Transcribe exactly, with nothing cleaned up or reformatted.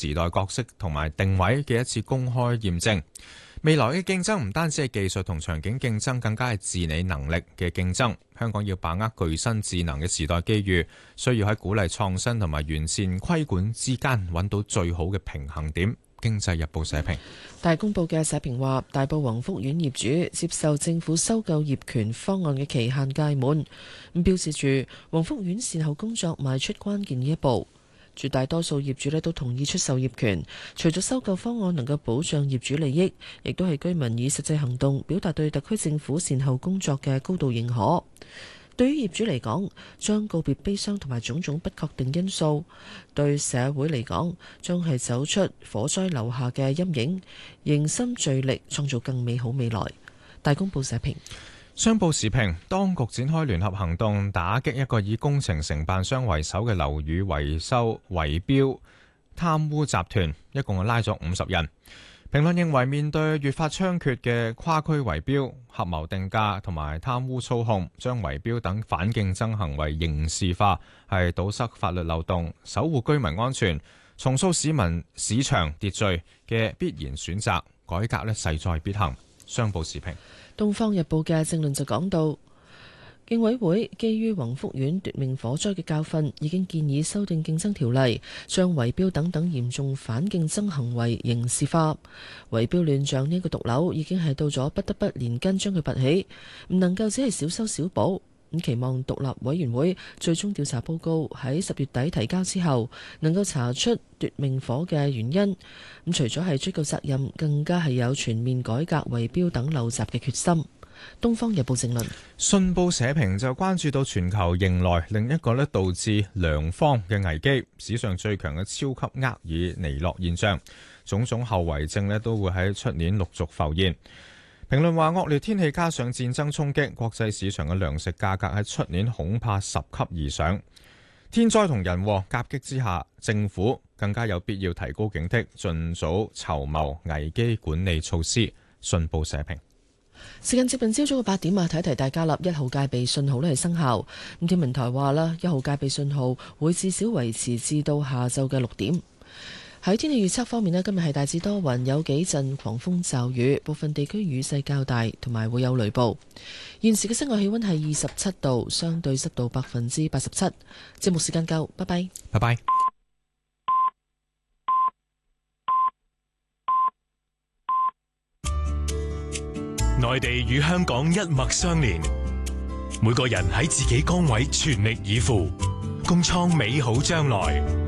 時代角色同埋定位嘅一次公開驗證。未來嘅競爭唔單止係技術同場景競爭，更加係治理能力嘅競爭。香港要把握具新智能嘅時代機遇，需要喺鼓勵創新同埋完善規管之間揾到最好嘅平衡點。經濟日報社評。 大公報嘅社評話，大埔宏福苑業主接受政府收購業權方案嘅期限屆滿，咁標誌住宏福苑善後工作邁出關鍵嘅一步。絕大多數業主咧都同意出售業權，除咗收購方案能夠保障業主利益，亦都係居民以實際行動表達對特區政府善後工作嘅高度認可。對於業主嚟講，將告別悲傷同埋種種不確定因素；對社會嚟講，將係走出火災留下嘅陰影，凝心聚力創造更美好未來。大公報社評。 商報時評，當局展開聯合行動，打擊一個以工程承辦商為首嘅樓宇維修圍標貪污集團，一共拉咗五十人。評論認為，面對越發猖獗嘅跨區圍標、合謀定價同埋貪污操控，將圍標等反競爭行為刑事化，係堵塞法律漏洞、守護居民安全、重塑市民市場秩序嘅必然選擇。改革呢勢在必行。商報時評。 《東方日報》嘅政論就講到，競委會基於宏福苑奪命火災嘅教訓，已經建議修訂競爭條例，將圍標等等嚴重反競爭行為刑事化。圍標亂象呢個毒瘤已經係到咗不得不連根將佢拔起，唔能夠只係小修小補。咁期望獨立委員會最終調查報告喺十月底提交之後，能夠查出奪命火嘅原因。咁除咗係追究責任，更加係有全面改革圍標等陋習嘅決心。東方日報正論。 信報社評就關注到全球迎來另一個咧導致糧荒嘅危機，史上最強嘅超級厄爾尼諾現象，種種後遺症咧都會喺出年陸續浮現。評論話，惡劣天氣加上戰爭衝擊，國際市場嘅糧食價格喺出年恐怕十級以上。天災同人禍夾擊之下，政府更加有必要提高警惕，盡早籌謀危機管理措施。信報社評。 時間接近朝早嘅八點啊，提一提大家啦，一號戒備信號咧係生效。咁天文台話啦，一號戒備信號會至少維持至到下晝嘅六點。喺天氣預測方面咧，今日係大致多雲，有幾陣狂風驟雨，部分地區雨勢較大，同埋會有雷暴。現時嘅室外氣溫係二十七度，相對濕度百分之八十七。節目時間夠，拜拜。 拜拜。 內地與香港一脈相連，每個人喺自己崗位全力以赴，共創美好將來。